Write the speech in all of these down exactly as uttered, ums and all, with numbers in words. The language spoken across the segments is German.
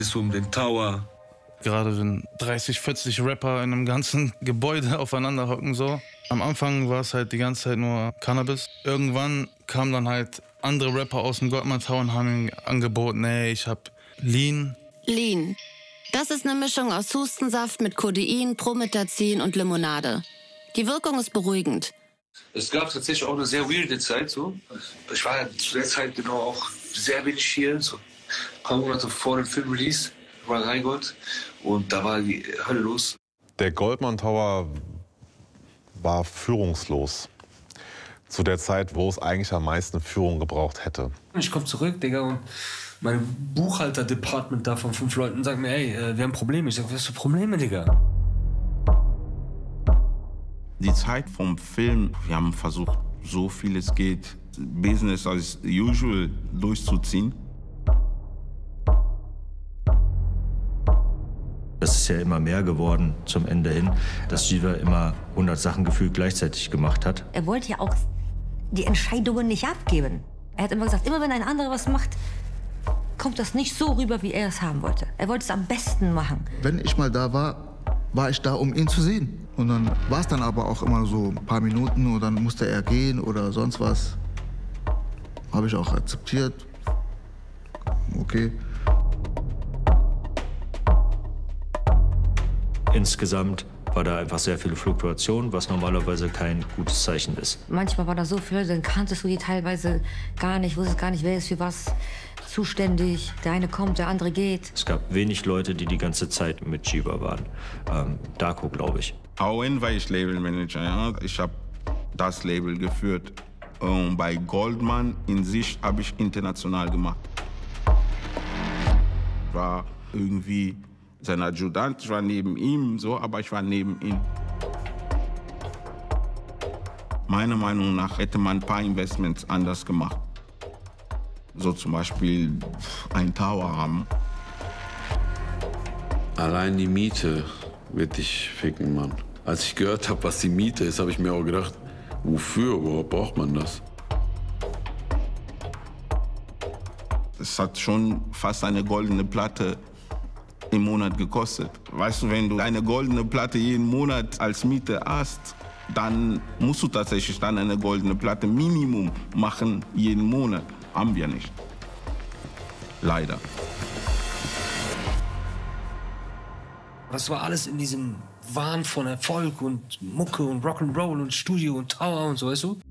Es um den Tower. Gerade wenn dreißig, vierzig Rapper in einem ganzen Gebäude aufeinander hocken so. Am Anfang war es halt die ganze Zeit nur Cannabis. Irgendwann kamen dann halt andere Rapper aus dem Goldman Tower und haben ihm angeboten, ey, ich hab Lean. Lean. Das ist eine Mischung aus Hustensaft mit Codein, Promethazin und Limonade. Die Wirkung ist beruhigend. Es gab tatsächlich auch eine sehr weirde Zeit. So. Ich war zu der Zeit genau auch sehr wenig hier. So ein paar Monate vor dem Film-Release war Rheingold. Und da war die Hölle los. Der Goldman Tower war führungslos. Zu der Zeit, wo es eigentlich am meisten Führung gebraucht hätte. Ich komme zurück, Digga, und mein Buchhalter-Department da von fünf Leuten sagt mir, ey, wir haben Probleme. Ich sag, was für Probleme, Digga? Die Zeit vom Film, wir haben versucht, so viel es geht, Business as usual durchzuziehen. Das ist ja immer mehr geworden zum Ende hin, dass Jiva immer hundert Sachen gefühlt gleichzeitig gemacht hat. Er wollte ja auch die Entscheidungen nicht abgeben. Er hat immer gesagt, immer wenn ein anderer was macht, kommt das nicht so rüber, wie er es haben wollte. Er wollte es am besten machen. Wenn ich mal da war, war ich da, um ihn zu sehen. Und dann war es dann aber auch immer so ein paar Minuten und dann musste er gehen oder sonst was. Habe ich auch akzeptiert. Okay. Insgesamt war da einfach sehr viele Fluktuation, was normalerweise kein gutes Zeichen ist. Manchmal war da so viel, dann kanntest du die teilweise gar nicht, wusstest gar nicht, wer ist für was zuständig. Der eine kommt, der andere geht. Es gab wenig Leute, die die ganze Zeit mit Jiva waren. Ähm, Darko, glaube ich. Auch in war ich Labelmanager, ja. Ich habe das Label geführt. Und bei Goldman in sich habe ich international gemacht. War irgendwie sein Adjutant, ich war neben ihm, so, aber ich war neben ihm. Meiner Meinung nach hätte man ein paar Investments anders gemacht. So zum Beispiel ein Tower haben. Allein die Miete wird dich ficken, Mann. Als ich gehört habe, was die Miete ist, habe ich mir auch gedacht, wofür überhaupt braucht man das? Es hat schon fast eine goldene Platte im Monat gekostet. Weißt du, wenn du eine goldene Platte jeden Monat als Miete hast, dann musst du tatsächlich dann eine goldene Platte Minimum machen jeden Monat. Haben wir nicht. Leider. Das war alles in diesem Wahn von Erfolg und Mucke und Rock'n'Roll und Studio und Tower und so, weißt du?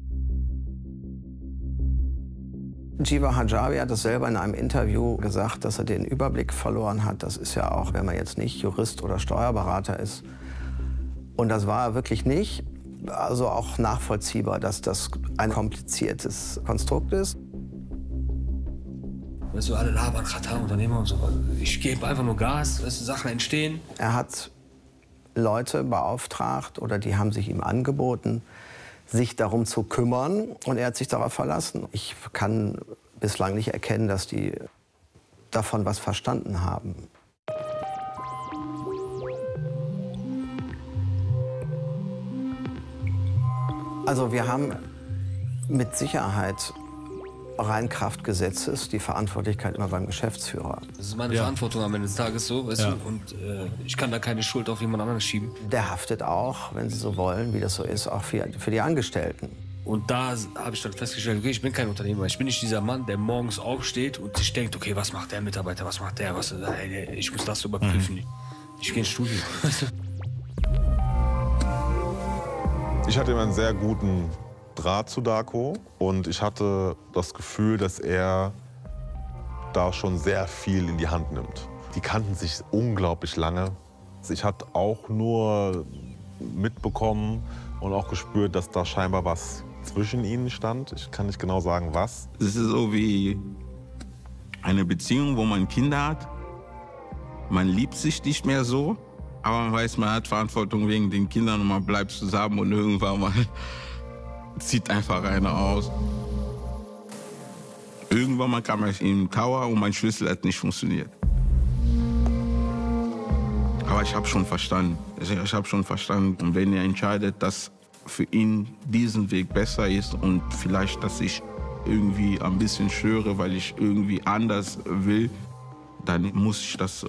Jiva Hijabi hat es selber in einem Interview gesagt, dass er den Überblick verloren hat. Das ist ja auch, wenn man jetzt nicht Jurist oder Steuerberater ist. Und das war er wirklich nicht. Also auch nachvollziehbar, dass das ein kompliziertes Konstrukt ist. Weißt du, alle labern, Katar, Unternehmer und so. Ich gebe einfach nur Gas, weißt du, Sachen entstehen. Er hat Leute beauftragt oder die haben sich ihm angeboten, sich darum zu kümmern, und er hat sich darauf verlassen. Ich kann bislang nicht erkennen, dass die davon was verstanden haben. Also wir haben mit Sicherheit rein Kraft Gesetzes die Verantwortlichkeit immer beim Geschäftsführer. Das ist meine Ja. Verantwortung am Ende des Tages so, weißt Ja. du? Und äh, ich kann da keine Schuld auf jemand anderen schieben. Der haftet auch, wenn Sie so wollen, wie das so ist, auch für, für die Angestellten. Und da habe ich dann festgestellt, okay, ich bin kein Unternehmer. Ich bin nicht dieser Mann, der morgens aufsteht und sich denkt, okay, was macht der Mitarbeiter, was macht der, was, ey, ich muss das überprüfen. Mhm. Ich gehe ins Studio. Ich hatte immer einen sehr guten Draht zu Darko und ich hatte das Gefühl, dass er da schon sehr viel in die Hand nimmt. Die kannten sich unglaublich lange. Ich hatte auch nur mitbekommen und auch gespürt, dass da scheinbar was zwischen ihnen stand. Ich kann nicht genau sagen, was. Es ist so wie eine Beziehung, wo man Kinder hat. Man liebt sich nicht mehr so, aber man weiß, man hat Verantwortung wegen den Kindern und man bleibt zusammen und irgendwann mal zieht einfach einer aus. Irgendwann mal kam ich in den Tower und mein Schlüssel hat nicht funktioniert. Aber ich habe schon verstanden. Ich habe schon verstanden. Und wenn er entscheidet, dass für ihn diesen Weg besser ist und vielleicht, dass ich irgendwie ein bisschen störe, weil ich irgendwie anders will, dann muss ich das